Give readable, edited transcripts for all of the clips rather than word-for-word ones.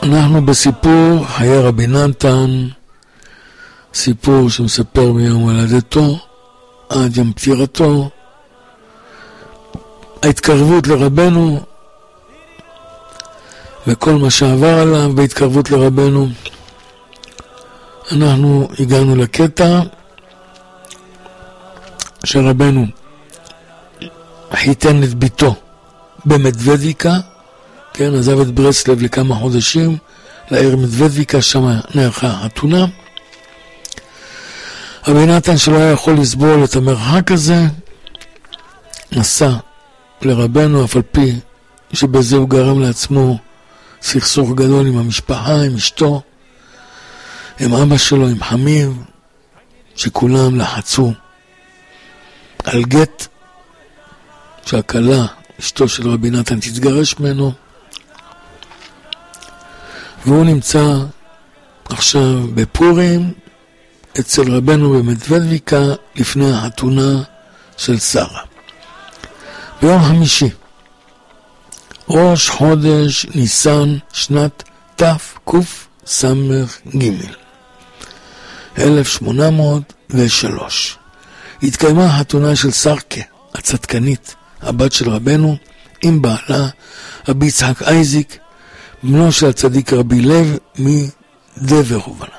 אנחנו בסיפור חיי רבי נתן, סיפור שמספר מיום הולדתו עד יום פטירתו, ההתקרבות לרבנו וכל מה שעבר עליו בהתקרבות לרבנו. אנחנו הגענו לקטע שרבנו חיתן את ביתו במדוודיקה, כן, עזב את ברסלב לכמה חודשים לעיר מדוודיקה, שם נערכה חתונה. רבי נתן שלא היה יכול לסבול את המרחק הזה, נסע לרבנו, אף על פי שבזה הוא גרם לעצמו סכסוך גדול עם המשפחה, עם אשתו, עם אבא שלו, עם חמיו, שכולם לחצו על גט שהכלה, אשתו של רבי נתן, תתגרש ממנו, והוא נמצא עכשיו בפורים אצל רבנו במדוודיקה לפני החתונה של שרה. ביום חמישי, ראש חודש ניסן, שנת תקס"ג 1803, התקיימה החתונה של שרקה הצדקנית, הבת של רבנו, עם בעלה רבי יצחק אייזיק, בנו של הצדיק רבי לב מדברהובנה,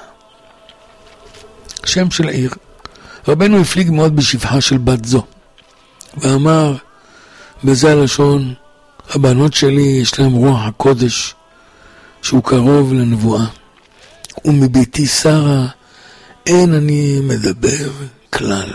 שם של העיר. רבנו הפליג מאוד בשבחה של בת זו, ואמר בזה הלשון, הבנות שלי יש להם רוח הקודש שהוא קרוב לנבואה, ומביתי שרה אין אני מדבר כלל.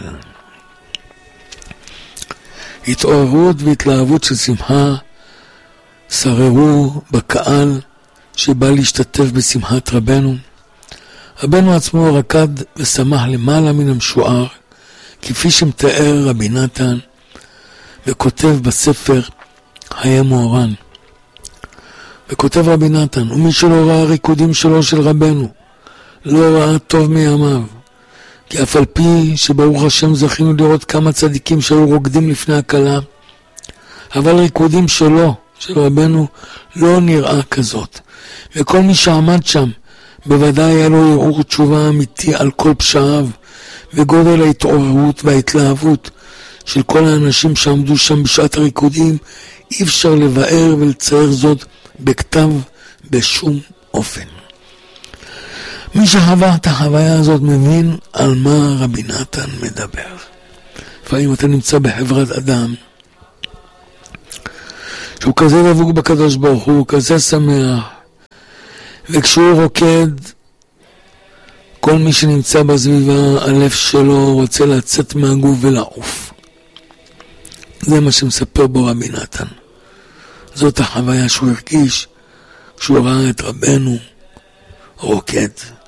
התעוררות והתלהבות של שמחה שררו בקהל שבא להשתתף בשמחת רבנו. רבנו עצמו רקד ושמח למעלה מן המשוער, כפי שמתאר רבי נתן וכותב בספר חיי מוהר"ן. וכותב רבי נתן, ומי שלא ראה ריקודים שלו של רבנו לא ראה טוב מימיו, כי אף על פי שברוך השם זכינו לראות כמה צדיקים שהיו רוקדים לפני הכלה, אבל ריקודים שלו, של רבנו, לא נראה כזאת. וכל מי שעמד שם בוודאי היה לו ערעור תשובה אמיתי על כל פשעיו, וגודל ההתעוררות וההתלהבות של כל האנשים שעמדו שם בשעת הריקודים אי אפשר לבאר ולצייר זאת בכתב בשום אופן. מי שחווה את החוויה הזאת מבין על מה רבי נתן מדבר. לפעמים אתה נמצא בחברת אדם שהוא כזה דבוק בקדוש ברוך הוא, כזה שמח, וכשהוא רוקד, כל מי שנמצא בסביבה, הלב שלו רוצה לצאת מהגוף ולעוף. זה מה שמספר בו רבי נתן. זאת החוויה שהוא הרגיש כשהוא ראה את רבנו רוקד.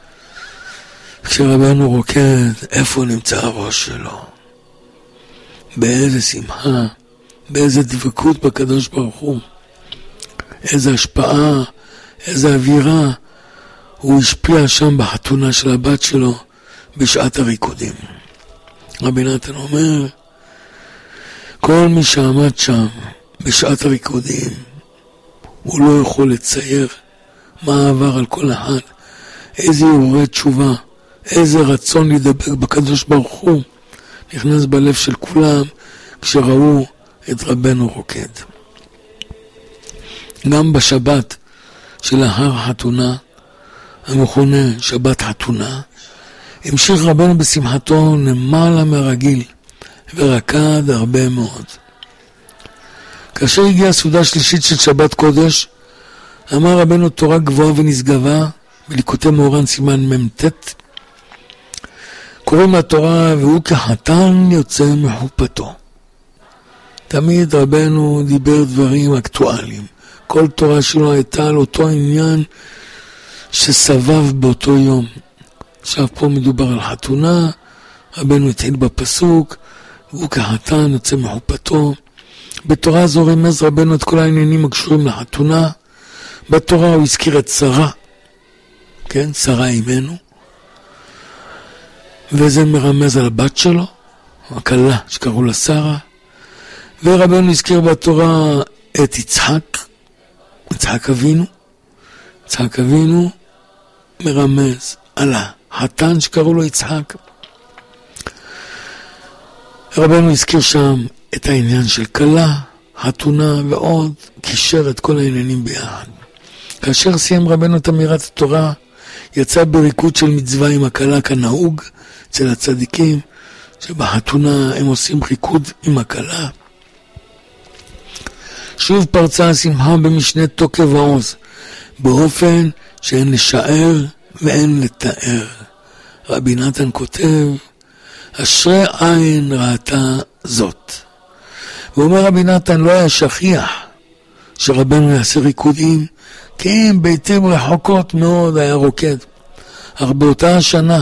כשרבנו רוקד, איפה נמצא הראש שלו? באיזה שמחה, באיזה דבקות בקדוש ברוך הוא, איזה השפעה, איזה אווירה הוא השפיע שם בחתונה של הבת שלו בשעת הריקודים. רבי נתן אומר, כל מי שעמד שם בשעת הריקודים, הוא לא יכול לצייר מה עבר על כל אחד, איזה יורד תשובה, איזה רצון להידבק בקדוש ברוך הוא נכנס בלב של כולם כשראו את רבנו רוקד. גם בשבת שלאחר החתונה, המכונה שבת חתונה, המשיך רבנו בשמחתו למעלה מהרגיל ורקד הרבה מאוד. כאשר הגיעה הסעודה השלישית של שבת קודש, אמר רבנו תורה גבוהה ונשגבה בליקוטי מוהר"ן סימן מ"ט, קוראים לתורה והוא כחתן יוצא מחופתו. תמיד רבנו דיבר דברים אקטואליים. כל תורה שלו הייתה על אותו עניין שסבב באותו יום. עכשיו פה מדובר על חתונה, רבנו התחיל בפסוק, והוא כחתן יוצא מחופתו. בתורה זו רמז רבנו את כל העניינים הקשורים לחתונה. בתורה הוא הזכיר את שרה, כן, שרה אימנו, וזה מרמז על הבת שלו, הכלה שקראו לה שרה. ורבנו הזכיר בתורה את יצחק אבינו, יצחק אבינו מרמז על החתן שקראו לו יצחק. רבנו הזכיר שם את העניין של כלה, חתונה ועוד, קישר את כל העניינים ביחד. כאשר סיים רבנו את אמירת התורה, יצא בריקוד של מצווה עם הכלה כנהוג אצל הצדיקים, שבחתונה הם עושים ריקוד עם הכלה. שוב פרצה השמחה במשנה תוקף ועוז, באופן שאין לשער ואין לתאר. רבי נתן כותב, אשרי עין ראתה זאת. ואומר רבי נתן, לא היה שכיח שרבנו יעשה ריקודים, כי אם ביתים רחוקות מאוד היה רוקד. אך באותה השנה,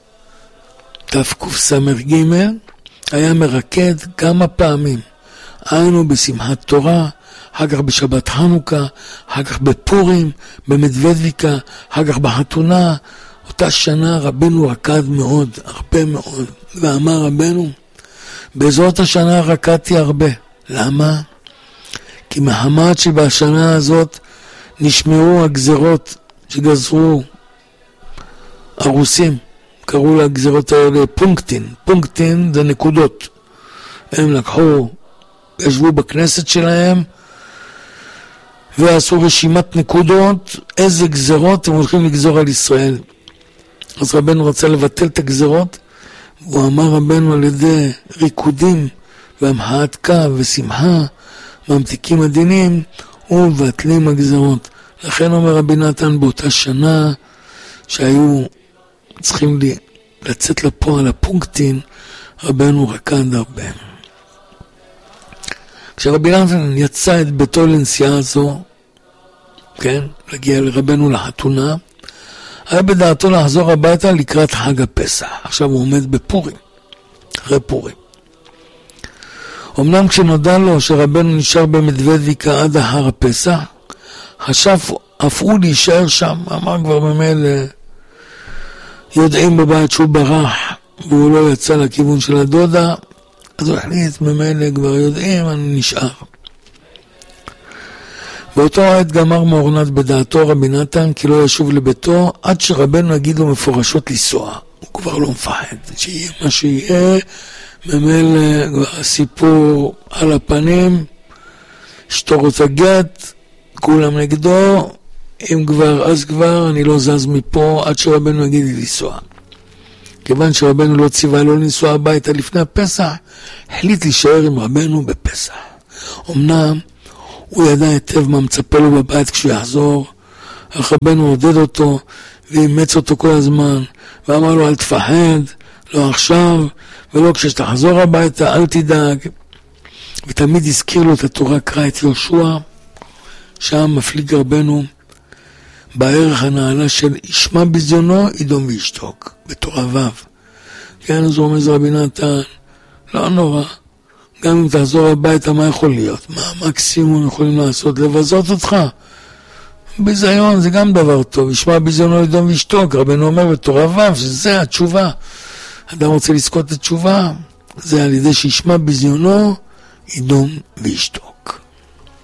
תקס"ג, היה מרקד כמה פעמים. היינו בשמחת תורה, אחר כך בשבת חנוכה, אחר כך בפורים, במדוודיקה, אחר כך בחתונה. אותה שנה רבנו רקד מאוד, הרבה מאוד. ואמר רבנו, בעזרת השנה רקדתי הרבה. למה? כי מחמת שבשנה הזאת נשמרו הגזרות שגזרו הרוסים. קראו לגזרות האלה פונקטין. פונקטין זה נקודות. הם לקחו, ישבו בכנסת שלהם, ועשו רשימת נקודות, איזה גזרות הם הולכים לגזור על ישראל. אז רבנו רצה לבטל את הגזרות, והוא אמר רבנו על ידי ריקודים והמחאת קו ושמחה, ממתיקים הדינים ומבטלים הגזרות. לכן אומר רבי נתן, באותה שנה שהיו צריכים לצאת לפועל הפונקטין, רבנו רקד הרבה. כשרבי נתן יצא את ביתו לנסיעה הזו, כן, להגיע לרבנו לחתונה, היה בדעתו לחזור הביתה לקראת חג הפסח. עכשיו הוא עומד בפורים, אחרי פורים. אמנם כשנודע לו שרבנו נשאר במדוודיקה עד אחר הפסח, חשב אף הוא להישאר שם. אמר כבר ממילא, יודעים בבית שהוא ברח והוא לא יצא לכיוון של הדודה, אז הוא החליט ממילא כבר יודעים, אני נשאר. באותו עת גמר מאורנת בדעתו רבי נתן כי לא ישוב לביתו עד שרבנו יגיד לו מפורשות לנסוע. הוא כבר לא מפחד, שיהיה מה שיהיה, ממילא כבר הסיפור על הפנים, אשתו רוצה גט, כולם נגדו, אם כבר אז כבר אני לא זז מפה עד שרבנו יגיד לי לנסוע. כיוון שרבנו לא ציווה לא לנסוע הביתה לפני הפסח, החליט להישאר עם רבנו בפסח. אמנם הוא ידע היטב מה מצפה לו בבית כשהוא יחזור, אך רבנו עודד אותו ואימץ אותו כל הזמן, ואמר לו אל תפחד, לא עכשיו, ולא כשתחזור הביתה, אל תדאג. ותמיד הזכיר לו את התורה, קרא את יהושע, שם מפליג רבנו בערך הנעלה של ישמע בזיונו, ידום וישתוק, בתורה ו'. כן, אז הוא אומר רבי נתן, לא נורא, גם אם תחזור הביתה, מה יכול להיות? מה המקסימום יכולים לעשות? לבזות אותך? ביזיון זה גם דבר טוב, ישמע בזיונו, ידום וישתוק. רבנו אומר בתורה ו' שזה התשובה. אדם רוצה לזכות את התשובה, זה על ידי שישמע בזיונו, ידום וישתוק.